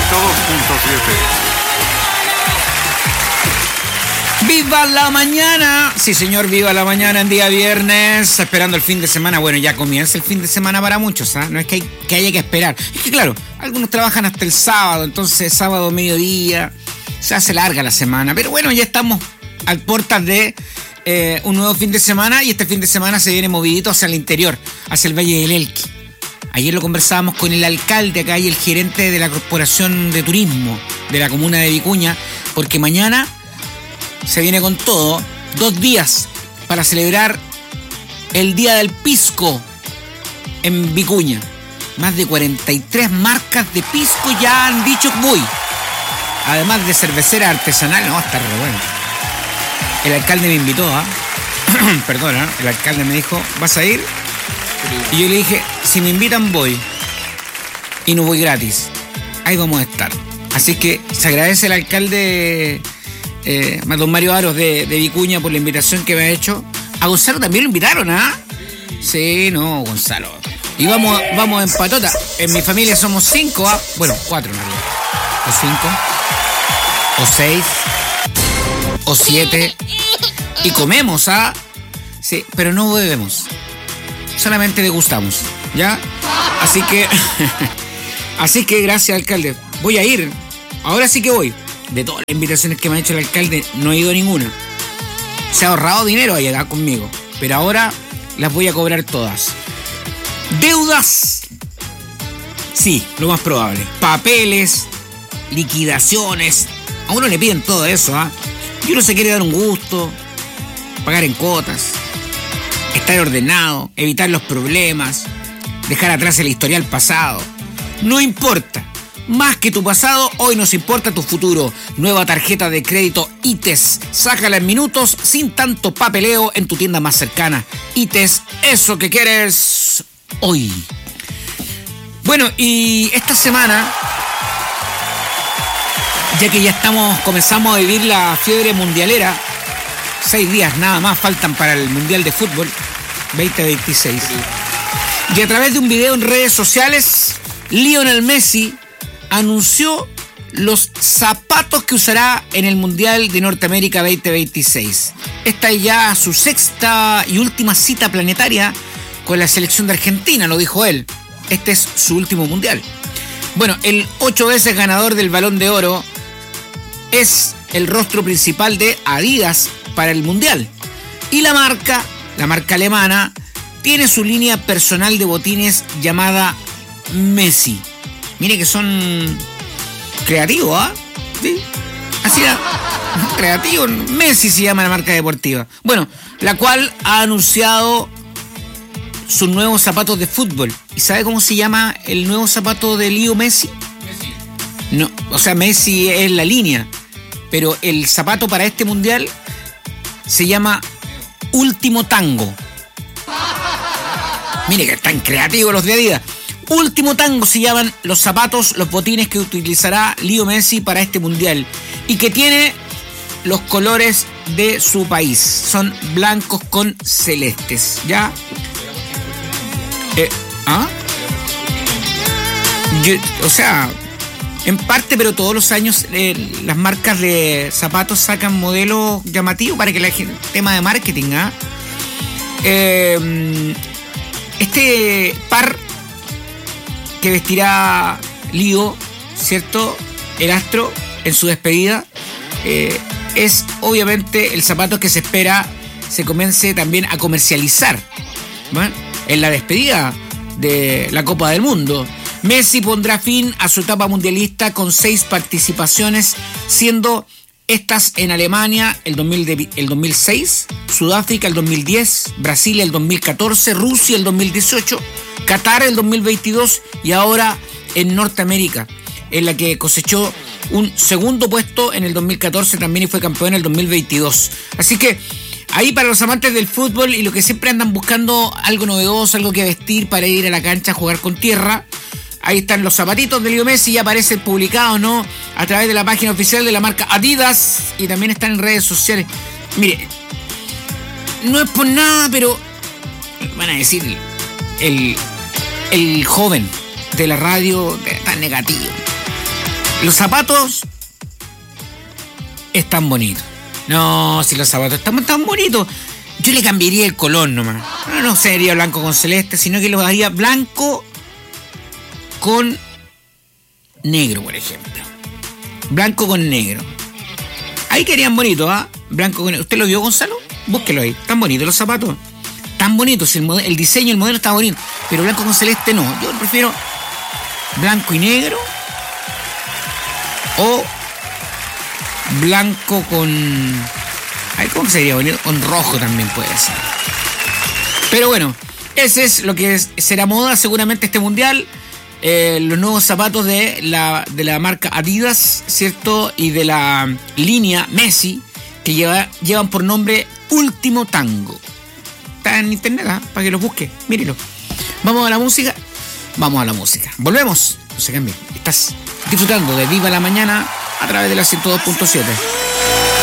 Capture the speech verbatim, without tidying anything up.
ciento dos punto siete. ¡Viva la mañana! Sí, señor, viva la mañana en día viernes, esperando el fin de semana. Bueno, ya comienza el fin de semana para muchos, ¿ah? ¿eh? No es que, hay, que haya que esperar. Es que, claro, algunos trabajan hasta el sábado, entonces sábado, mediodía, se hace larga la semana. Pero bueno, ya estamos a puertas de eh, un nuevo fin de semana y este fin de semana se viene movidito hacia el interior, hacia el Valle del Elqui. Ayer lo conversábamos con el alcalde acá y el gerente de la Corporación de Turismo de la comuna de Vicuña, porque mañana se viene con todo, dos días para celebrar el Día del Pisco en Vicuña. Más de cuarenta y tres marcas de pisco ya han dicho voy. Además de cervecera artesanal, no, está re bueno. El alcalde me invitó, ¿ah? ¿eh? Perdona, el alcalde me dijo, ¿vas a ir? Y yo le dije, si me invitan voy. Y no voy gratis. Ahí vamos a estar. Así que se agradece al alcalde... Eh, don Mario Aros de, de Vicuña por la invitación que me ha hecho. A Gonzalo también lo invitaron, ¿ah? ¿eh? Sí, no, Gonzalo. Y vamos, vamos en patota. En mi familia somos cinco, ¿ah? ¿eh? Bueno, cuatro en realidad. O cinco, o seis, o siete. Y comemos, ¿ah? ¿eh? Sí, pero no bebemos. Solamente degustamos, ¿ya? Así que, así que gracias, alcalde. Voy a ir. Ahora sí que voy. De todas las invitaciones que me ha hecho el alcalde, no he ido a ninguna. Se ha ahorrado dinero ahí acá conmigo, pero ahora las voy a cobrar todas. Deudas, sí, lo más probable. Papeles, liquidaciones. A uno le piden todo eso, ¿ah? ¿eh? Y uno se quiere dar un gusto, pagar en cuotas, estar ordenado, evitar los problemas, dejar atrás el historial pasado. No importa. Más que tu pasado, hoy nos importa tu futuro. Nueva tarjeta de crédito I T E S. Sácala en minutos sin tanto papeleo en tu tienda más cercana. I T E S, eso que quieres hoy. Bueno, y esta semana, ya que ya estamos, comenzamos a vivir la fiebre mundialera, seis días nada más faltan para el Mundial de Fútbol veinte veintiséis. Y a través de un video en redes sociales, Lionel Messi anunció los zapatos que usará en el Mundial de Norteamérica veinte veintiséis. Esta es ya su sexta y última cita planetaria con la selección de Argentina, lo dijo él. Este es su último Mundial. Bueno, el ocho veces ganador del Balón de Oro es el rostro principal de Adidas para el Mundial. Y la marca, la marca alemana, tiene su línea personal de botines llamada Messi. Mire que son creativos, ¿ah? ¿eh? ¿Sí? Así era. Creativo. Messi se llama la marca deportiva. Bueno, la cual ha anunciado sus nuevos zapatos de fútbol. ¿Y sabe cómo se llama el nuevo zapato de Leo Messi? Messi. No, o sea, Messi es la línea. Pero el zapato para este mundial se llama Último Tango. Mire que están creativos los de Adidas. Último Tango se llaman los zapatos, los botines que utilizará Leo Messi para este mundial y que tiene los colores de su país. Son blancos con celestes, ¿ya? Eh, ¿Ah? Yo, o sea, en parte, pero todos los años eh, las marcas de zapatos sacan modelos llamativos para que la gente, tema de marketing, ¿ah? Eh, este par que vestirá Leo, ¿cierto? El astro en su despedida, eh, es obviamente el zapato que se espera se comience también a comercializar, ¿no? En la despedida de la Copa del Mundo. Messi pondrá fin a su etapa mundialista con seis participaciones, siendo estas en Alemania el, dos mil de, el dos mil seis, Sudáfrica el dos mil diez, Brasil el dos mil catorce, Rusia el dos mil dieciocho, Qatar el dos mil veintidós y ahora en Norteamérica, en la que cosechó un segundo puesto en el dos mil catorce también y fue campeón en el dos mil veintidós. Así que ahí para los amantes del fútbol y los que siempre andan buscando algo novedoso, algo que vestir para ir a la cancha a jugar con tierra, ahí están los zapatitos de Leo Messi, ya aparecen publicados, ¿no? A través de la página oficial de la marca Adidas y también están en redes sociales. Mire, no es por nada, pero van a decir el, el joven de la radio tan negativo. Los zapatos están bonitos. No, si los zapatos están tan bonitos. Yo le cambiaría el color nomás. No, no sería blanco con celeste, sino que lo haría blanco con negro, por ejemplo. Blanco con negro. Ahí quedarían bonitos, ¿ah? ¿eh? Blanco con negro. ¿Usted lo vio, Gonzalo? Búsquelo ahí. Están bonitos los zapatos. Tan bonitos. El, modelo, el diseño, el modelo está bonito. Pero blanco con celeste no. Yo prefiero blanco y negro. O blanco con... Ay, ¿cómo sería bonito? Con rojo también puede ser. Pero bueno, ese es lo que es, será moda seguramente este mundial. Eh, los nuevos zapatos de la, de la marca Adidas, ¿cierto? Y de la línea Messi, que lleva, llevan por nombre Último Tango. Está en internet, ¿eh? Para que los busque. Mírelo. Vamos a la música. Vamos a la música. Volvemos. No se cambien. Estás disfrutando de Viva la Mañana a través de la ciento dos punto siete.